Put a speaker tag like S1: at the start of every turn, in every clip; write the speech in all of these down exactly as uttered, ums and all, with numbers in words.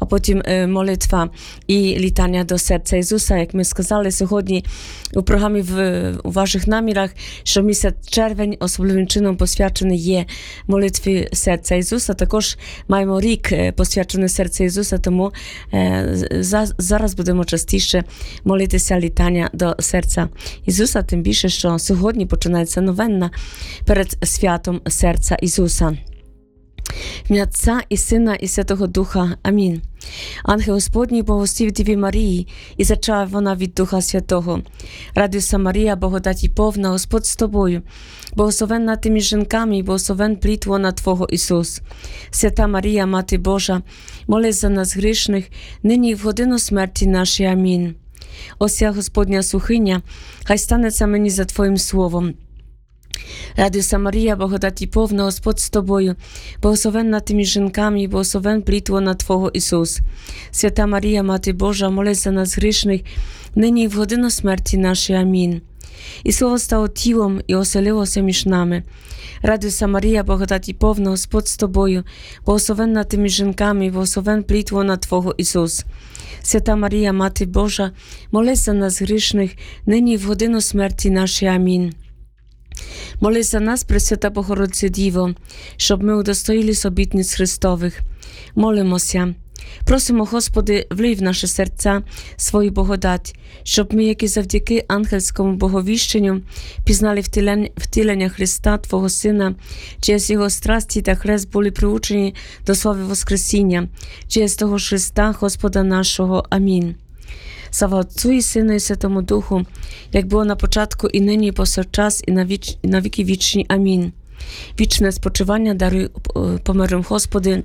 S1: а потім молитва і літання до серця Ісуса. Як ми сказали сьогодні у програмі в, у ваших намірах, що місяць червень особливим чином посвячений є молитві серця Ісуса. Також маємо рік посвячений серцю Ісуса, тому е, за, зараз будемо частіше молитися літання до серця Ісуса, тим більше, що сьогодні починається новенна перед святом серця Ісуса. В ім'я Отця і Сина і Святого Духа. Амінь. Ангел Господній благословив Діві Марії, і зачала вона від Духа Святого. Радуйся, Марія, благодаті повна, Господь з тобою. Благословенна ти між жінками, і благословен плід лона Твого Ісус. Свята Марія, Мати Божа, молись за нас грішних, нині і в годину смерті нашої. Амінь. Ося Господня сухиня, хай станеться мені за Твоїм словом. Радуйся, Марія, благодаті повна, Господь з тобою, благословенна ти між жінками, і благословен плід лона Твого Ісус. Свята Марія, Мати Божа, молись за нас грішних, нині і в годину смерті нашої. Амінь. І Слово стало тілом і оселилося між нами. Радуйся, Марія, благодаті повна, Господь з тобою, благословенна ти між жінками, і благословен плід лона Твого Ісус. Свята Марія, Мати Божа, молись за нас грішних, нині і в годину смерті нашої. Амінь. Молись за нас, Пресвята Богородице Діво, щоб ми удостоїлись обітниць Христових. Молимося. Просимо, Господи, влий в наші серця свою благодать, щоб ми, як і завдяки ангельському боговіщенню, пізнали втілення Христа, Твого Сина, через Його страсті та хрест були приучені до слави Воскресіння, через того Христа, Господа нашого. Амінь. Слава Отцю і Сину і Святому Духу, як було на початку, і нині, і повсякчас, і на, віч, і на віки вічні. Амінь. Вічне спочивання даруй померлим, Господи,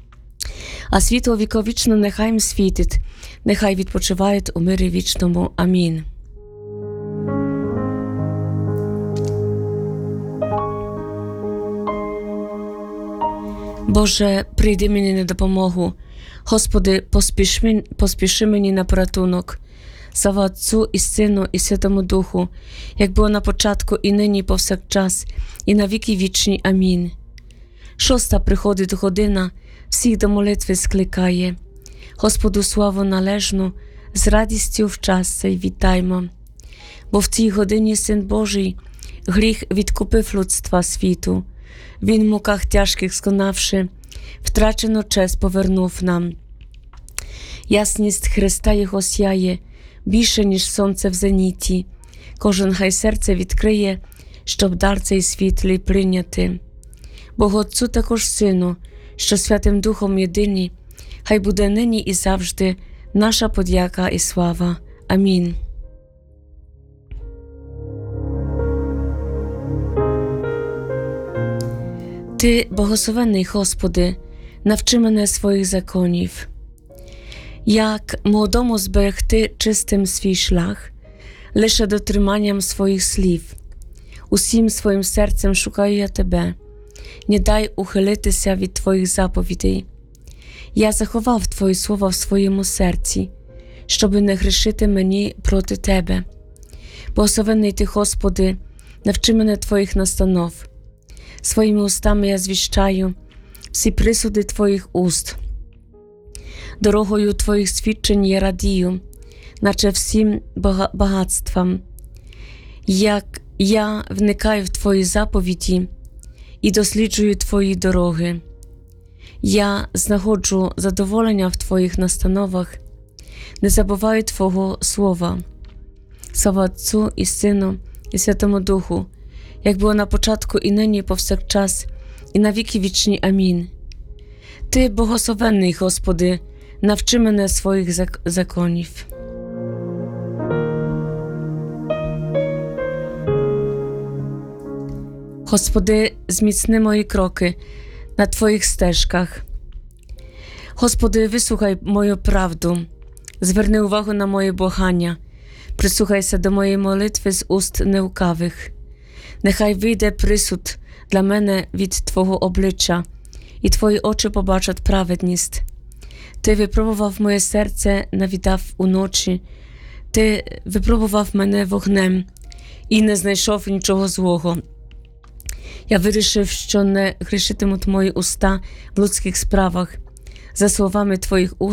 S1: а світло віковічне нехай їм світить, нехай відпочивають у мирі вічному. Амінь. Боже, прийди мені на допомогу. Господи, поспіши, поспіши мені на порятунок. Слава Отцю і Сину і Святому Духу, як було на початку, і нині, і повсякчас, і на віки вічні. Амінь. Шоста приходить година, всіх до молитви скликає. Господу славу належну, з радістю в час цей вітаймо. Бо в цій годині Син Божий гріх відкупив людства світу. Він в муках тяжких сконавши, втрачену честь повернув нам. Ясність Христа Його сяє, більше, ніж сонце в зеніті. Кожен хай серце відкриє, щоб дар цей світлий прийняти. Богу Отцю також Сину, що Святим Духом єдині, хай буде нині і завжди наша подяка і слава. Амінь. Ти, благословенний Господи, навчи мене своїх законів. Як молодому зберегти чистим свій шлях, лише дотриманням своїх слів. Усім своїм серцем шукаю я Тебе, не дай ухилитися від Твоїх заповідей. Я заховав Твої слова в своєму серці, щоби не грішити мені проти Тебе. Благословенний Ти, Господи, навчи мене Твоїх настанов. Своїми устами я звіщаю всі присуди Твоїх уст. Дорогою Твоїх свідчень я радію, наче всім багатствам. Як я вникаю в Твої заповіді і досліджую Твої дороги, я знаходжу задоволення в Твоїх настановах, не забуваю Твого слова. Слава Отцю і Сину і Святому Духу, як було на початку, і нині, і повсякчас, і на віки вічні. Амінь. Ти, благословенний, Господи, навчи мене своїх зак- законів. Господи, зміцни мої кроки на Твоїх стежках. Господи, вислухай мою правду, зверни увагу на моє благання, прислухайся до моєї молитви з уст неукавих. Нехай вийде присуд для мене від Твого обличчя, і Твої очі побачать праведність. Ти випробував моє серце, навідав уночі, Ти випробував мене вогнем і не знайшов нічого злого. Я вирішив, що не грішитимуть мої уста в людських справах. За словами Твоїх уст